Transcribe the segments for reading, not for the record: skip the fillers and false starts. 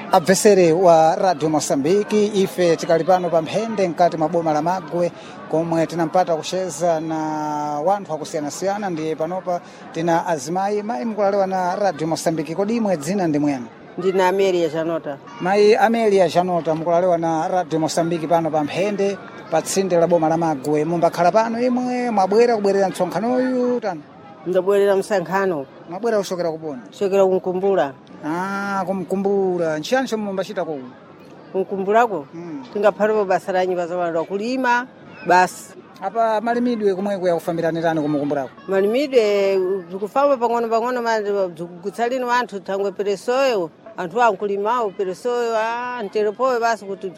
Abvesere wa Radio Mosambiki, ife tikali pano pa Mphende mkati mwa boma la Magwe komwe tinampata kucheza na wanthu akusiyana-siyana. Ndiye panopa tina azimayi. Mayi mkulalewa na Radio Mosambiki, kodi imwe dzina ndi mwene? Ndina Amelia Janota. Mayi Amelia Janota, mkulalewa na Radio Mosambiki pano pa Mphende pa tsinde la boma la Magwe. Mumbakhala pano imwe mwabwera kubwerera msonkhanoyu tani? Ndabwerera msankhano. Mwabwera kuchokera kupona? Kuchokera kumkumbula. Kumkumbula. Nchiyani chomwe mumbachita ko? Kumkumbulako? Tingaphatipo basa la nyumba za wanu kulima basi. Apa malimidwe kumweko yakufambirana tani kumukumbulako? Malimidwe zikufamba pang'ono manje kutsalini wanthu thangwe peresoyo. Anthu ankulimawo peresoyo nterepowe basi kuti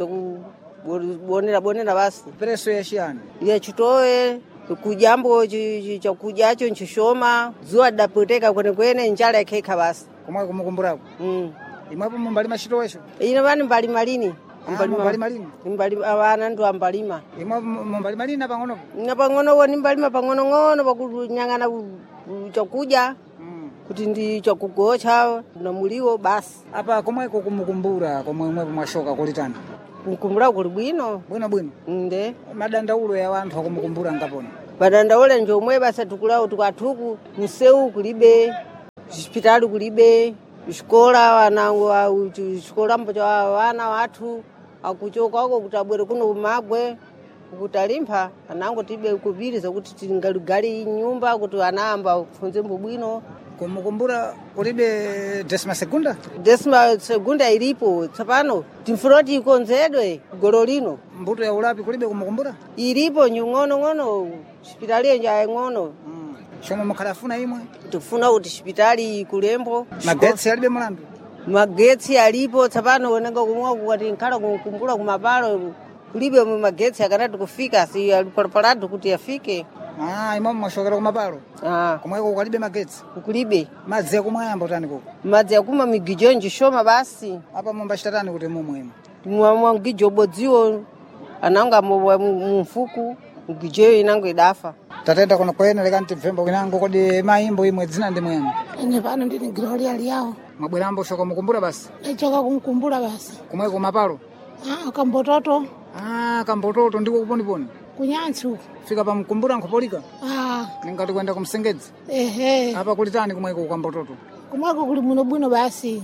bonera basi. Pereso ya chiyani? Ya chitowe. Kujambo chakujacho nchishoma zuwa dapoteka kwene njala yakeka basi kumwe kumukumbulako. Imwepo mumbalima chitowesho? Ine vani mbalima lini. Mbalima lini? Mbalima avana ndo ambalima. Imwepo mumbalima lini pang'ono? Pang'ono woni mbalima pang'ono pakunyang'ana chakuja kuti ndi chakugocha na muliwo basi. Apa kumweko kumukumbula komwe imwepo mwashoka kulitani? Kumukumbula kuli bwino. Bwino. Nde. Madandaulo ya wanthu akumukumbula ngapona? Madandaulo njomwe basa tukulawo tukathuku mseu kulibe, hospitali kulibe, xikola wanangu xikola mbo cha wana wathu akuchoka uko kutabwere kuno Magwe kutalimpa anango tibe kubiriza kuti tingalugali nyumba kuti anamba kufunze mbubwino. Kumukumbula kulibe desima segunda? Desima segunda ilipo tsapano timfuroti ikonzedwe gololino. Mbuto ya ulapi kulibe kumukumbula? Ilipo nyung'ono hospitali nja ng'ono. Chomwe mukhalafuna imwe? Tufuna kuti hospitali kulembo. Magetsi alibe mulandu? Magetsi alipo tsapano wenenga kumwa kuti nkhala kukumbula kumapalo kulibe magetsi akanati kufika si alipalapalatu kuti afike. Imwe mwashokera kumapalo? Kumweko kulibe magetsi? Kulibe. Madzi akumwayamba utani koko? Madzi akuma migijo njishoma basi. Apa mumbachita tani kuti mumwe? Mgijo bodziwo ananga mfuku migijo inango idafa. Tatenda kono kwene lekanti mvembo kinango kodi maimbo imwe dzina ndi mwene? Ine pano ndini Gloria Liao. Mwabwerambo shoka mukumbula basi? Choka kumkumbula basi. Kumweko kumapalo? Kambototo. Kambototo ndiko kuponiponi? Kunyantsu. Fika pa mkumbula nkhopolika? Ningati kwenda kumsengedzi? Apa kulitani kumweko kambototo? Kumweko kuli muno bwino basi.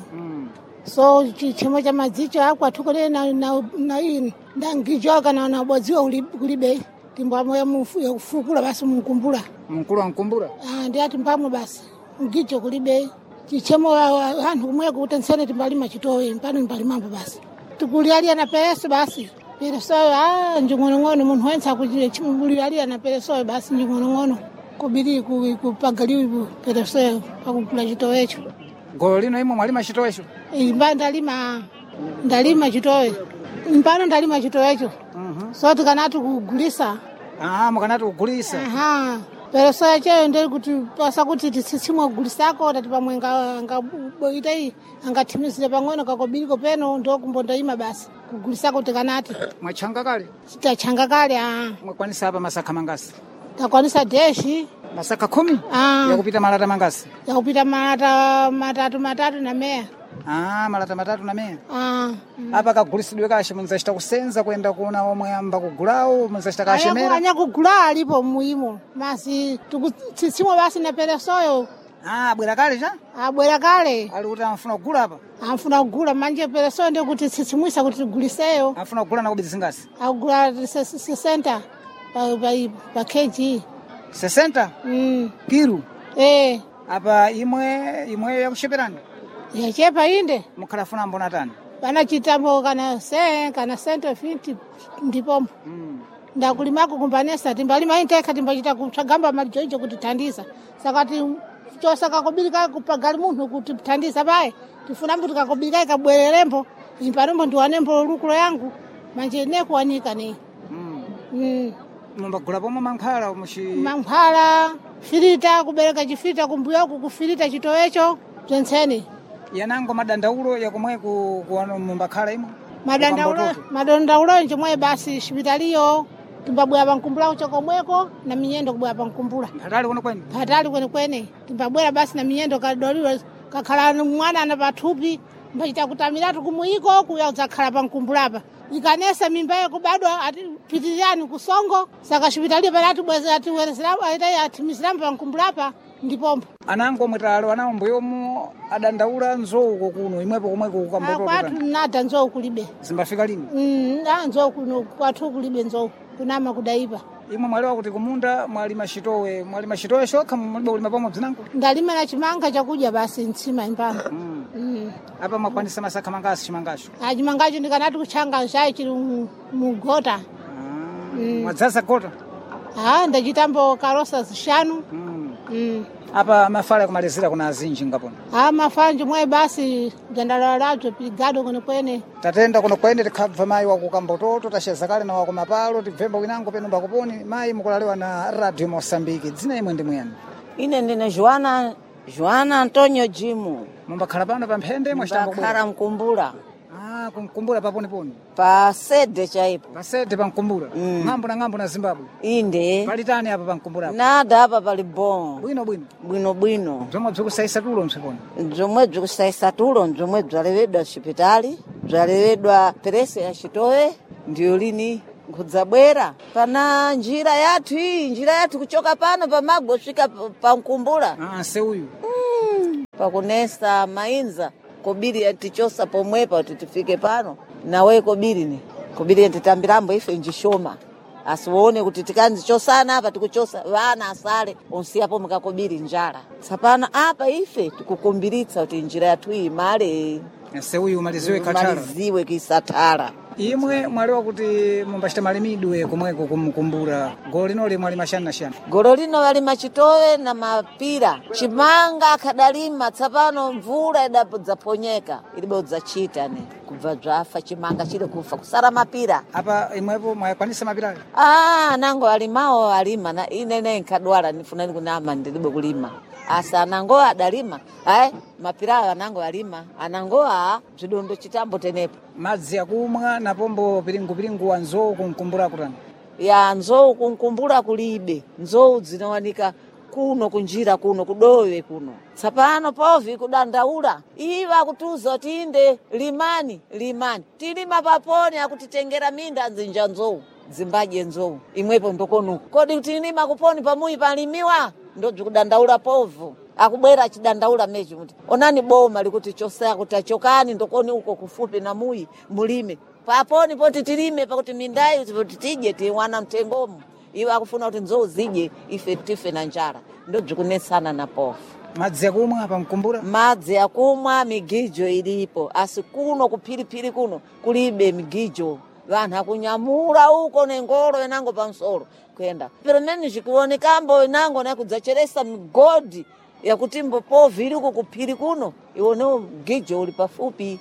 So chimo cha madzicho akwa tukole na ini ndangijoka na bodziwa kulibe timbamo ya kufukula basi mkumbula. Mkulu wa mkumbula? Ndi ati mbamo basi ngijo kulibe chichemo anthu kumweko utensene timbalima chitowe mpano mbalimamba basi tukulialia na pereso basi pereso njung'ono munthu wensa kuchile chimulialia na pereso basi njung'ono kubiri kupagaliwa pereso pakukula chitowecho. Golo lino imwe mwalima chitowecho? Imba ndalima chitowe mpano ndalima chitowecho. So tikanati kugulisa. Mukanati kugulisa? Pereso yacho ndi kuti pasa kuti tisitsimwa kugulisako tati pamwe ngaboitai angathimizire pang'ono kakobiriko peno ndo kumbondaima basi kugulisako tikanati. Mwachanga kale? Tachanga kale. Mwakwanisa apa masaka mangasi? Takwanisa deshi. Masaka 10? Yakupita malata mangasi? Yakupita malata matatu na meya. Malata matatu na meya? Apa kagulisidwe kashe munzachita kusenza kwenda kuona omwe amba kugulawo munzachita kashe mera? Anya kugula alipo muimo masi tukutsitsimwa basi na peresoyo. Bwera kale cha? Bwera kale. Ali kuti amfuna kugula apa? Amfuna kugula manje peresoyo ndi kuti tsitsimwisa kuti tiguliseyo. Amfuna kugula na kubidzi ngasi? Akugula 60 pa kg. 60? Kiru? Apa imwe yakusheperani? Yachepa inde. Mukhalafuna mbona tani? Pana chitambo kana 150 ndipombo. Ndakulimako kumbanesa timbalima inteka timbachita kutsagamba majojo kuti thandiza. Sakati chosaka kobirika kupagali munthu kuti thandiza bae. Tifuna mbuti kakobirika ikabwererembo. Impanombo ndiwanembo lukulo yangu. Manje nekuwanika ni. Mumbagula pomwe mankhwala mankhwala filita kubereka chifilita kumbuyoku kufilita chitowecho tenseni. Yanango madandaulo yakomwe kuwano mumbakhala imwe? Madandaulo njomwe basi hospitaliyo timbabwera pankumbula kuchokomweko na minyendo kubwera pankumbula. Patali kuno kwene? Patali kwene. Timbabwera basi na minyendo kadoliwa kakhala mwana ana pathupi mbachita kutamiratu kumuyiko kuya udzakhala pankumbulapa ikanesa mimba yako bado pitirirani kusongo saka xipitali panati bweza atimiziramu pankumbulapa ndipompo anango mwitalo anawo mbuyomu adandaula nzouko kuno imwepo komweko kukambototo kwatu nada nzou kulibe zimbafika lini nzou kuno kwatu kulibe nzou kunama kudaipa imwe mwalewa kuti kumunda mwalima xitowe xokha mulibe kulima pomwe bzinango ndalima na chimanga chakudya basi ntsima impano apa mwakwanisa masakha mangasi chimangacho chimangacho ndikanati kuchanga chayi chili mugota mwadzaza gota ndachitambo karosa zishanu apa mafala kumalizira kuna azinji ngapona mafala chomwe basi jandalala lacho piligado kwenekwene tatenda kuno kwene tikhabva mayi wakukambototo taxeza kale na wakumapalo tibvemba winango peno mbakuponi mayi mukulalewa na Radio Mosambiki dzina imwe ndimuyani ine ndine Joana Antonio Jimu mumbakhala pano pamphende mwakhala mkumbula kumkumbula paponiponi pa sede chaipo pasede pamkumbula ng'ambo na Zimbabwe inde palitani apa pamkumbula nada apa pali bon bwino zomwe bzikusaisa tulo msiponi zomwe bzikusaisa tulo zomwe bzalewedwa xipitali bzalewedwa perese ya xitowe ndiyo lini nkudzabwera pana njira yathu kuchoka pano pamagwe swika pamkumbula seuyu pakunesa mainza kobiri yatichosa pomwepa kuti tifike pano nawe kobiri yatitambirambo ife njishoma asiwone kuti tikanzichosana apa tikuchosa vana asale onsiyapo mukakobiri njala sapana apa ife tikukumbiritsa kuti njira yathu imale seuyu maliziwe kisathala imwe mwalewa kuti mumbachita malimidwe kumweko kumkumbura golo lino limwe limashana golo lino walima chitowe na mapira chimanga akadalima tsapano mvula idaponyeka ilibe udzachita kubva bzafa chimanga chili kufa kusara mapira apa imwepo mwakwanisa mapira nango alimawo alima na inene nkadwala nifuna kunama ndilibe kulima asa anango adalima mapira anango alima anango zidondo chitambo tenepo madzi akumwa na pombo piringu wa nzou kumkumbura kutani ya nzou kumkumbura kulibe nzou zinawanika kuno kunjira kuno kudowe kuno tsapano povi kudandaula iva kutuza tinde limani tilima paponi akutitengera minda nzinja nzou zimbaje nzou imwepo ndokonu kodi tilima kuponi pamuyi palimiwa ndo kudandaula povu akubwera chidandaula mechi kuti onani boma likuti chosa kutachokani ndokoni uko kufupi na muyi mulime paponi poti tilime pakuti mindayi tije tiwana mtengomu iwe akufuna kuti nzou zije ife tife na njala ndo dzikunesana na pofu madzi akumwa apa mkumbura madzi akumwa migijo ilipo asikuno kuphiripiri kuno kulibe migijo vanhu akunyamura uko nengoro enango pamsoro kwenda peremeni zikuonekambo enango nakudzacheresa migodi yakuti mbopovi ili uko kuphiri kuno iwoneo gijo uli pafupi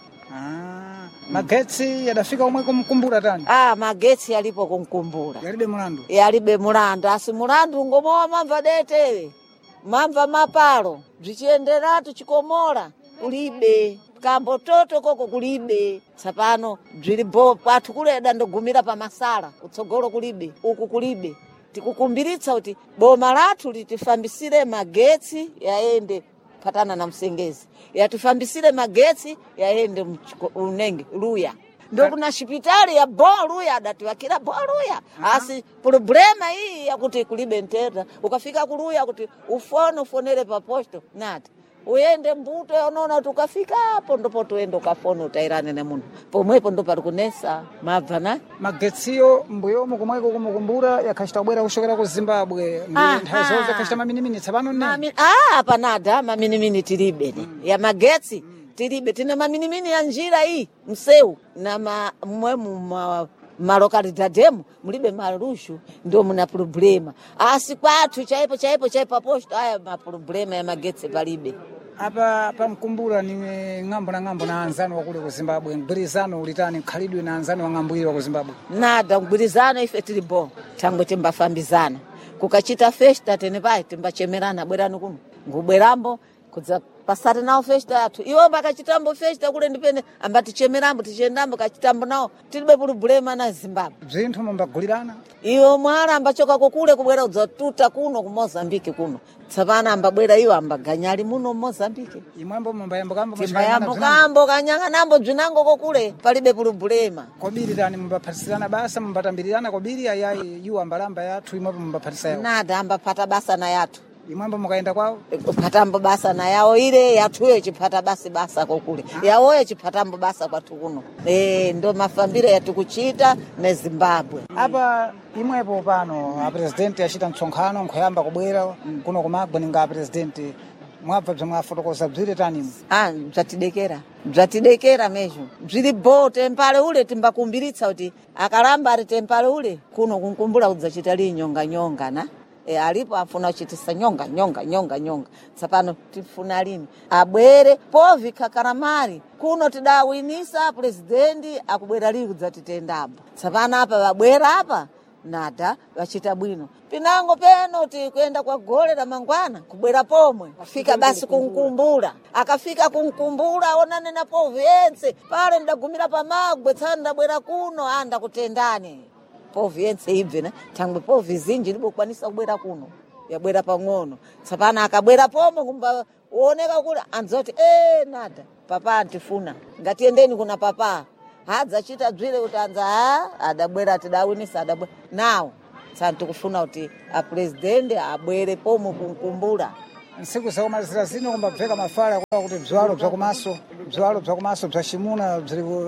magetsi yadafika umwe kumkumbura tani magetsi yalipo kumkumbura yalibe mulandu asi mulandu ngomowa mamva dete mamva mapalo bzichienderatu chikomola kulibe kambo toto koko kulibe tsapano bzilibo kwathu kuleda ndogumira pamasala kutsogolo kulibe uku kulibe tikukumbiritsa kuti boma lathu litifambisire magetsi yaende patana na Msengezi yatifambisire magetsi yaende unenge Luya ndo kuna hospitali ya Luya adatiwakira Luya asi problema hii yakuti kulibe ntera ukafika kuluya kuti ufonere pa posto nati uyende mbuto unaona tukafika hapo ndipo tuende ukafona utairane na mundu pomwepo ndo pali kunesa mabva magetsiyo mbuyomo kumweko kumukumbura yakhashita bwera kushokera ku Zimbabwe nthazo zakhashita maminimini tsapano panada maminimini tilibe ya magetsi tilibe tina maminimini ya njira hii mseu na mwemu malokalidademu mulibe marushu ndio muna problema asi kwathu chaipo posto aya maproblema ya magetsi palibe apa pamkumbura ni ng'ambo na anzano wakule ku Zimbabwe mgwirizano ulitani khalidwe na anzano wa ng'ambo hiyo ku Zimbabwe nada mgwirizano ife tilibo tangwe timbafambizana kukachita festa tenepai timbachemerana bwerani kuno ngubwerambo kudza pasati nawo festa yathu iwo mbakachitambo festa kule ndipene ambatichemerambo tichendambo kachitambo nawo tilibe pulubulema na Zimbabwe bzinthu mumbagulirana iwo mwala ambachoka kukule kubwera udzatuta kuno ku Mozambique kuno tsapana ambabwera iwo ambaganyali muno Mozambique imwembo mumbayambukambo timbayambukambo kanyang'anambo bzinango kokule palibe pulubulema kobirirani mumbaphatisirana basa mumbatambirirana kobiri ayayi iwo ambalamba yathu imwepo mumbaphatisa nada ambapata basa na yathu imwembo mukaenda kwawo kuphatambo basa na yawo ile yathuyo chiphata basa kokule yawoyo chiphatambo basa kwathu kuno ndo mafambiro yatikuchita ne Zimbabwe apa imwepo pano apresidenti achita msonkhano nkhoyamba kubwera kuno kumagwe ninga apresidenti mwabva bzimwafotokoza bzire tanimo bzatidekera mesho bziri bo tempale ule timbakumbiritsa kuti akalamba ari tempale ule kuno kunkumbula kudzachita linyonga na alipo afuna kuchitisa nyonga tsapano tifuna lini abwere povi kakaramari kuno tidawinisa presidenti akubwera lili kudzatitendambo tsapano apa babwera apa nada wachita bwino pinango peno tikuenda kwa gole la mangwana kubwera pomwe afika basi kunkumbula akafika kunkumbula onane na povi yense pale ndagumira pamagwe tsana ndabwera kuno anda kutendani povi yense ibve na tangwe povi zinji libokwanisa kubwera kuno yabwera pang'ono tsapana akabwera pomwe kumba uoneka kule anzoti nada papa antifuna ngatiendeni kuna papa hadza chita dzwile kuti anza adabwera tidawinisa adabwera nawo santu kufuna kuti apresidenti abwere pomwe kunkumbula nsiku zakumalizira zino kumbabveka mafala kwa kuti bzwalo bzakumaso bzashimuna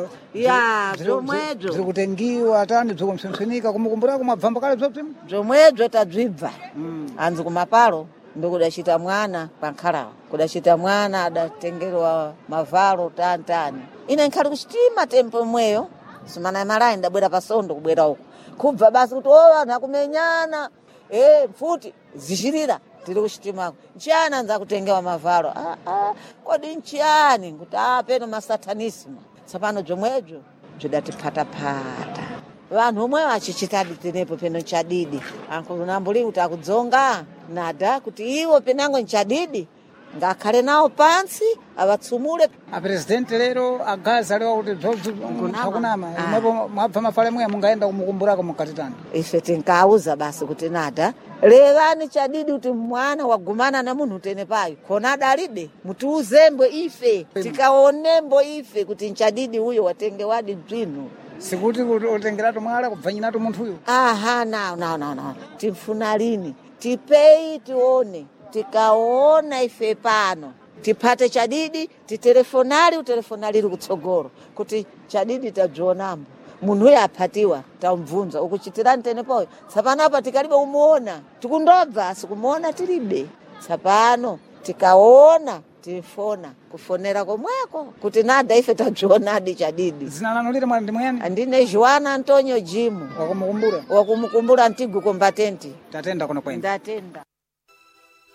bzomwedzo bziri kutengiwa tani bzikumpsempsenika kumukumbulako mwabvambo kale bzoptimu bzomwedzo tadzibva anzi kumapalo ndikudachita mwana pankhalawa kudachita mwana adatengerwa mavalo tantani ine nkhali kuchitima tempo mweyo simana malai ndabwera pasondo kubwera uko kubva basi kuti vanhu akumenyana mfuti zishirira tiri kuchitimako nchiyani anza kutengewa mavalo kodi nchiyani kuti peno masatanismo tsapano bzomwedzo bzidatiphatapata vanhu omwe vachichitadi tenepo peno nchadidi ankunambuli kuti akudzonga nada kuti iwo penango nchadidi ngakhale nawo pansi avatsumule apresidenti lero agaza lewa kuti bzokunama imwepo mwabva mafala mweya mungaenda kumukumbulako mukatitani ife tinkauza basi kuti nada levani chadidi kuti mwana wagumana na munhu tenepayo kona adalibe mutiuzembwe ife tikaonembo ife kuti nchadidi uyo watenge wadi bzinu sikuti utengeratu mwala kubvanyinatu munthuyo naw tifuna lini tipei tione tikaona ife pano tipate chadidi titelefonali utelefonaliri kutsogoro kuti chadidi tadzionambo munhu uyo aphatiwa tamvunza ukuchitirani tenepoyo tsapano apa tikalibe umuona tikundobva sikumuona tilibe tsapano tikaona tifona kufonera komweko kuti nada ife tadzionadi chadidi zina lanu lili mwali ndimuyani andine Joana Antonio Jimu wakumukumbula Antigu Combatenti tatenda kuno kwenda ndatenda